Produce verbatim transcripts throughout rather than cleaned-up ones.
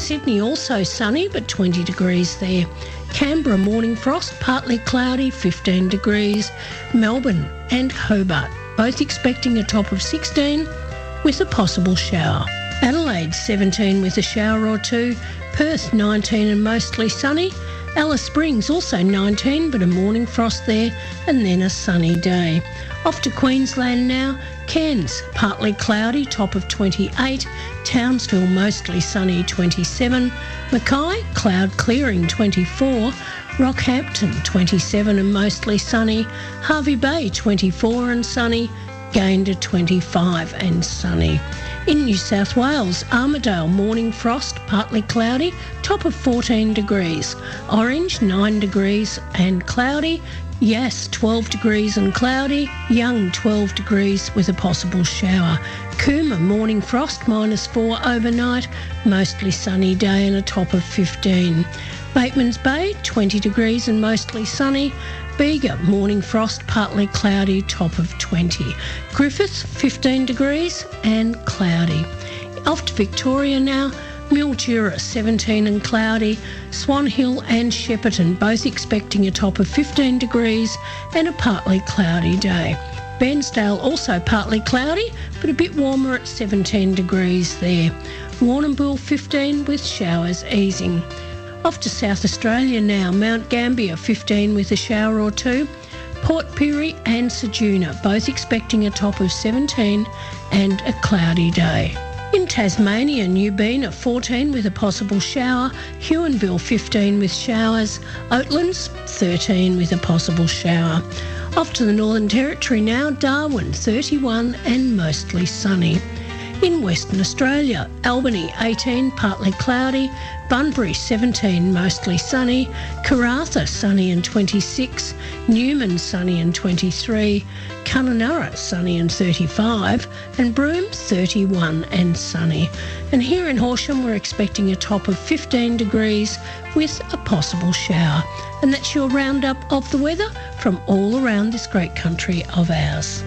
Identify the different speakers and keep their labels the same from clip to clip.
Speaker 1: Sydney also sunny but twenty degrees there. Canberra morning frost, partly cloudy, fifteen degrees. Melbourne and Hobart both expecting a top of sixteen with a possible shower. Adelaide seventeen with a shower or two. Perth nineteen and mostly sunny. Alice Springs also nineteen but a morning frost there and then a sunny day. Off to Queensland now. Cairns partly cloudy, top of twenty-eight. Townsville mostly sunny, twenty-seven. Mackay cloud clearing, twenty-four. Rockhampton twenty-seven and mostly sunny. Hervey Bay twenty-four and sunny. Gayndah twenty-five and sunny. In New South Wales, Armidale morning frost, partly cloudy, top of fourteen degrees. Orange nine degrees and cloudy. Yass twelve degrees and cloudy. Young twelve degrees with a possible shower. Cooma morning frost, minus four overnight. Mostly sunny day and a top of fifteen. Batemans Bay twenty degrees and mostly sunny. Bega morning frost, partly cloudy, top of twenty. Griffith fifteen degrees and cloudy. Off to Victoria now. Mildura seventeen and cloudy. Swan Hill and Shepparton both expecting a top of fifteen degrees and a partly cloudy day. Bairnsdale also partly cloudy but a bit warmer at seventeen degrees there. Warrnambool fifteen with showers easing. Off to South Australia now. Mount Gambier fifteen with a shower or two. Port Pirie and Ceduna both expecting a top of seventeen and a cloudy day. In Tasmania, Newbina fourteen with a possible shower. Huonville fifteen with showers. Oatlands thirteen with a possible shower. Off to the Northern Territory now. Darwin thirty-one and mostly sunny. In Western Australia, Albany eighteen, partly cloudy. Bunbury seventeen, mostly sunny. Karratha sunny and twenty-six. Newman sunny and twenty-three. Kununurra sunny and thirty-five. And Broome thirty-one and sunny. And here in Horsham we're expecting a top of fifteen degrees with a possible shower. And that's your roundup of the weather from all around this great country of ours.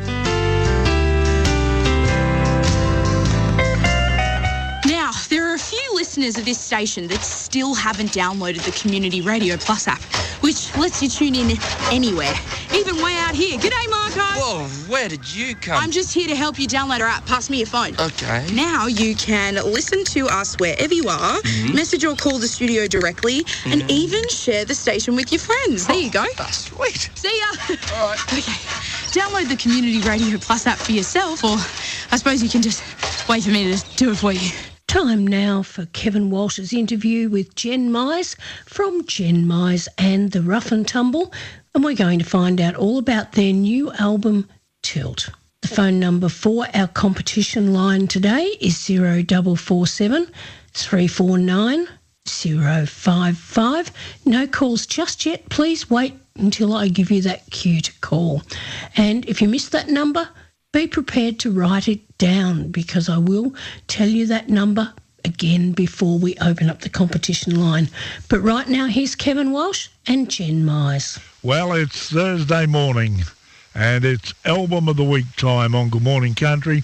Speaker 2: There are a few listeners of this station that still haven't downloaded the Community Radio Plus app, which lets you tune in anywhere, even way out here. G'day, Marco.
Speaker 3: Whoa, where did you come?
Speaker 2: I'm just here to help you download our app. Pass me your phone.
Speaker 3: Okay.
Speaker 2: Now you can listen to us wherever you are, mm-hmm. message or call the studio directly, mm-hmm. and even share the station with your friends. There you go.
Speaker 3: That's sweet.
Speaker 2: See ya.
Speaker 3: All right.
Speaker 2: Okay. Download the Community Radio Plus app for yourself, or I suppose you can just wait for me to do it for you.
Speaker 1: Time now for Kevin Walsh's interview with Jen Mize from Jen Mize and the Rough and Tumble, and we're going to find out all about their new album, Tilt. The phone number for our competition line today is zero four four seven, three four nine, zero five five. No calls just yet. Please wait until I give you that cue to call. And if you missed that number, be prepared to write it down because I will tell you that number again before we open up the competition line. But right now, here's Kevin Walsh and Jen Mize.
Speaker 4: Well, it's Thursday morning and it's Album of the Week time on Good Morning Country.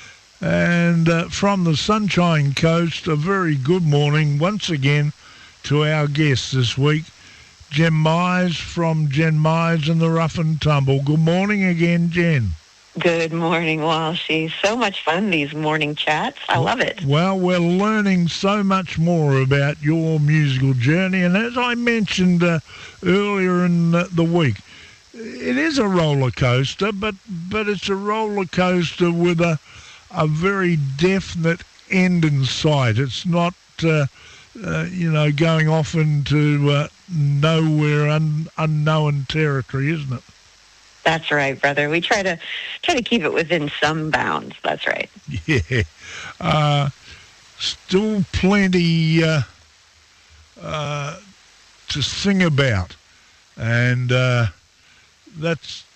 Speaker 4: And uh, from the Sunshine Coast, a very good morning once again to our guest this week, Jen Mize from Jen Mize and the Rough and Tumble. Good morning again, Jen.
Speaker 5: Good morning, Walshy. So much fun, these morning chats. I love it.
Speaker 4: Well, we're learning so much more about your musical journey. And as I mentioned uh, earlier in the, the week, it is a roller coaster, but, but it's a roller coaster with a, a very definite end in sight. It's not, uh, uh, you know, going off into uh, nowhere, un- unknown territory, isn't it?
Speaker 5: That's right, brother. We try to try to keep it within some bounds. That's right.
Speaker 4: Yeah. Uh, still plenty uh, uh, to sing about. And uh, that's